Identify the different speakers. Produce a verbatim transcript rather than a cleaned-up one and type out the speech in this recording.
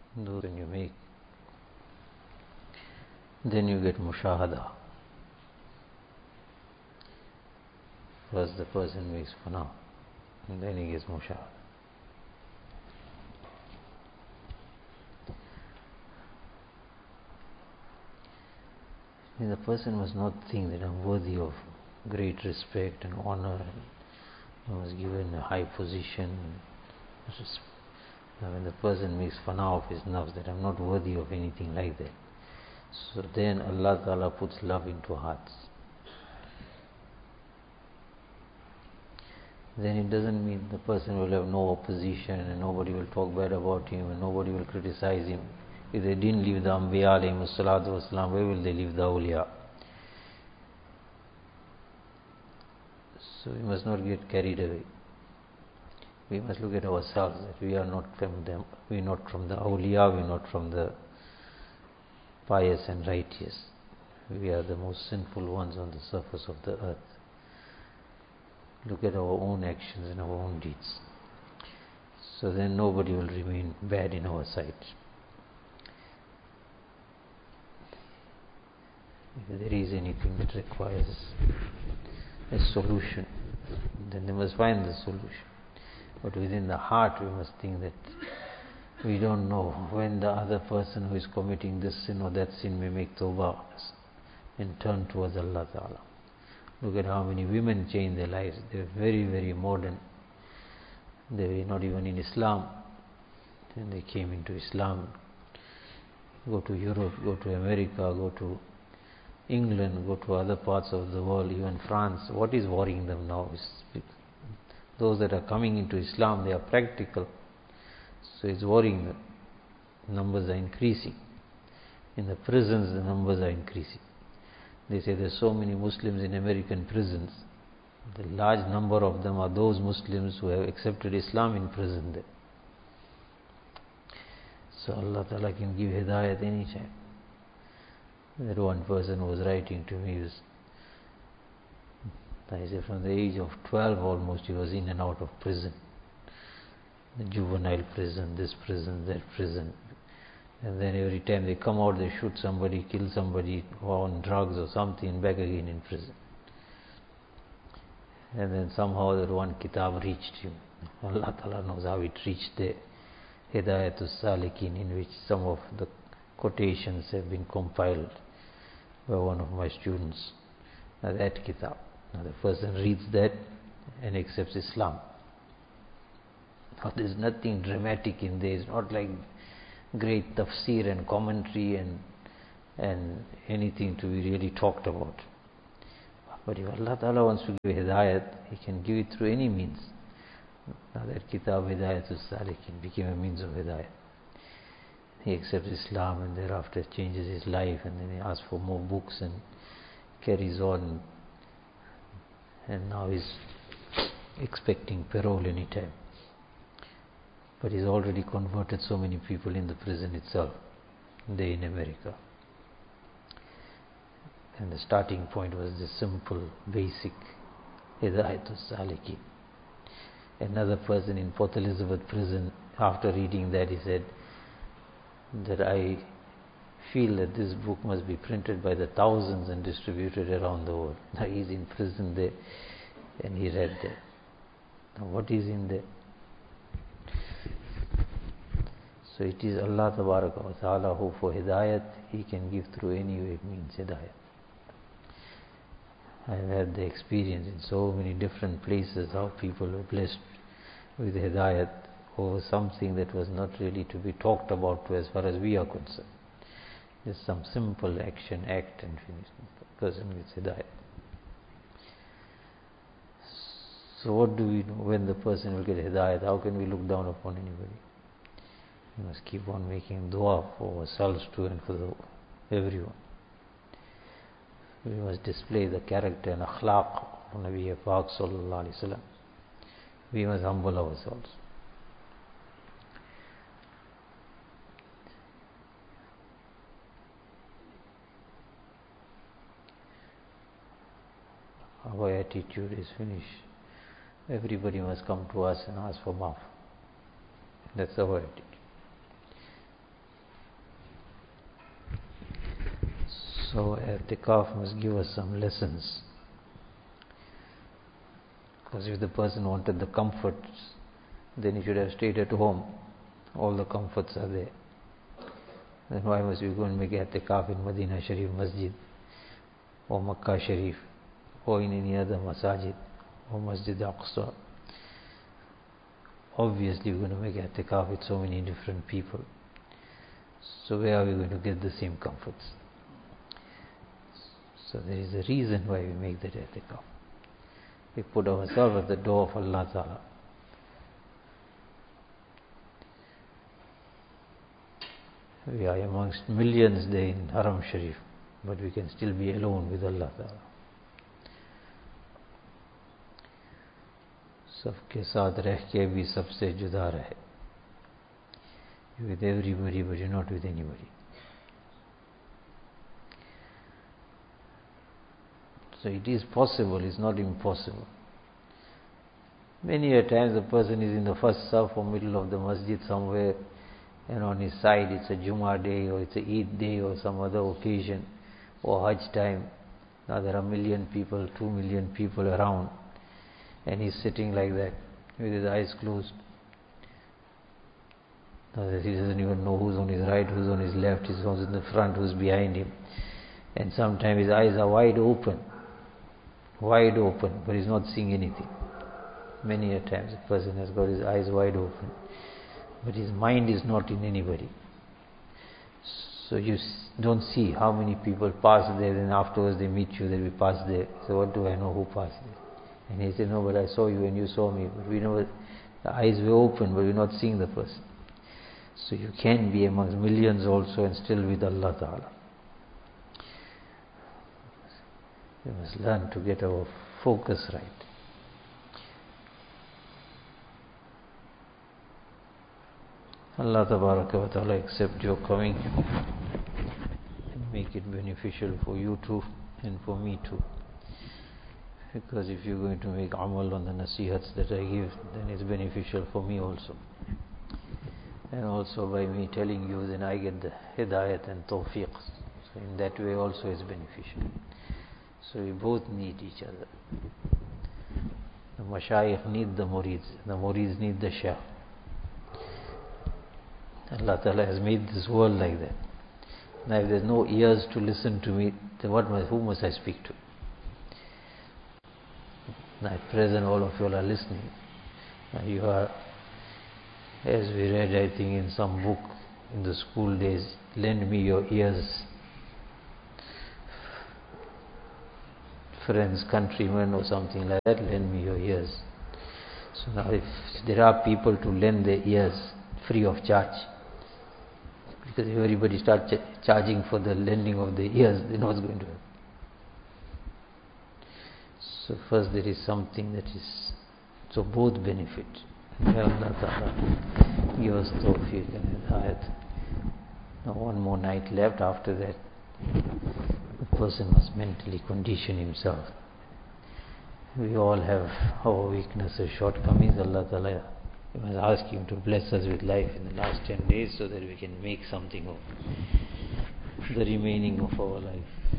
Speaker 1: those when you make, then you get mushahada. First the person makes fana, and then he gets mushahada. The person must not think that I'm worthy of great respect and honor, and I was given a high position. When the person makes fana of his nafs, that I'm not worthy of anything like that, so then Allah Ta'ala puts love into hearts. Then it doesn't mean the person will have no opposition and nobody will talk bad about him and nobody will criticize him. If they didn't leave the Anbiya alayhimus salatu wasalam, where will they leave the awliya? So we must not get carried away. We must look at ourselves, that we are not from them, we are not from the awliya, we are not from the pious and righteous. We are the most sinful ones on the surface of the earth. Look at our own actions and our own deeds. So then nobody will remain bad in our sight. If there is anything that requires a solution, then they must find the solution. But within the heart we must think that we don't know when the other person who is committing this sin or that sin may make tawbah and turn towards Allah Ta'ala. Look at how many women change their lives. They were very, very modern. They were not even in Islam. Then they came into Islam. Go to Europe, go to America, go to England, go to other parts of the world, even France. What is worrying them now? Those that are coming into Islam, they are practical. So it's worrying them. Numbers are increasing. In the prisons, the numbers are increasing. They say there's so many Muslims in American prisons. The large number of them are those Muslims who have accepted Islam in prison there. So Allah Ta'ala can give hidayat any time. That one person was writing to me, was, I say from the age of twelve almost he was in and out of prison. The juvenile prison, this prison, that prison. And then every time they come out, they shoot somebody, kill somebody, or on drugs or something, back again in prison. And then somehow that one kitab reached him. Allah Ta'ala knows how it reached there. Hidayatul Salikin, in which some of the quotations have been compiled by one of my students. Now that kitab. Now the person reads that and accepts Islam. Now there is nothing dramatic in there. It's not like great tafsir and commentary and and anything to be really talked about. But if Allah Ta'ala wants to give hidayat, He can give it through any means. Now that kitab Hidayatul Salikin became a means of hidayat. He accepts Islam and thereafter changes his life, and then he asks for more books and carries on, and now he's expecting parole any time. But he's already converted so many people in the prison itself, there in America. And the starting point was the simple, basic Hidayatul Salikin. Another person in Port Elizabeth prison, after reading that, he said that I feel that this book must be printed by the thousands and distributed around the world. Now he's in prison there and he read that. Now what is in there? So it is Allah Tabaraka wa Ta'ala who for hidayat He can give through any way it means hidayat. I've had the experience in so many different places how people were blessed with hidayat over something that was not really to be talked about as far as we are concerned. Just some simple action, act and finish. The person gets hidayat. So what do we do when the person will get hidayat? How can we look down upon anybody? We must keep on making dua for ourselves too and for the, everyone. We must display the character and akhlaq of Nabi Pak Sallallahu Alaihi Wasallam. We must humble ourselves. Our attitude is finished. Everybody must come to us and ask for maaf. That's our attitude. So i'tikaf must give us some lessons. Because if the person wanted the comforts, then he should have stayed at home. All the comforts are there. Then why must we go and make i'tikaf in Medina Sharif Masjid, or Makkah Sharif, or in any other masajid, or Masjid Aqsa? Obviously we're going to make i'tikaf with so many different people. So where are we going to get the same comforts? So there is a reason why we make that i'tikaf. We put ourselves at the door of Allah Ta'ala. We are amongst millions there in Haram Sharif, but we can still be alone with Allah Ta'ala. सबके साथ रह के भी सबसे जुदा रहे. With everybody, but you're not with anybody. So it is possible, it's not impossible. Many a times the person is in the first saf or middle of the masjid somewhere, and on his side it's a Jummah day, or it's a Eid day, or some other occasion, or Hajj time. Now there are a million people, two million people around, and he's sitting like that with his eyes closed. Now he doesn't even know who's on his right, who's on his left, who's in the front, who's behind him. And sometimes his eyes are wide open, wide open, but he's not seeing anything. Many a times a person has got his eyes wide open, but his mind is not in anybody. So you don't see how many people pass there, and afterwards they meet you, that we passed there. So what do I know who passed there? And he said, no, but I saw you and you saw me. But we know the eyes were open, but we're not seeing the person. So you can be amongst millions also and still with Allah Ta'ala. We must learn to get our focus right. Allah Tabaraka wa Ta'ala accept your coming and make it beneficial for you too and for me too. Because if you're going to make amal on the nasihats that I give, then it's beneficial for me also. And also by me telling you, then I get the hidayat and tawfiq. So in that way also it's beneficial. So we both need each other. The mashayikh need the murids, the murids need the shaykh. Allah Ta'ala has made this world like that. Now if there's no ears to listen to me, then what must, who must I speak to? Now at present all of you all are listening. Now you are, as we read I think in some book in the school days, lend me your ears, friends, countrymen or something like that, lend me your ears. So now if there are people to lend their ears free of charge, because if everybody starts ch- charging for the lending of the ears, then what's going to happen? So first there is something that is, so both benefit. May Allah Ta'ala give us tawfiq and hidayat. Now one more night left. After that the person must mentally condition himself. We all have our weaknesses, shortcomings. Allah Ta'ala, we must ask Him to bless us with life in the last ten days so that we can make something of the remaining of our life.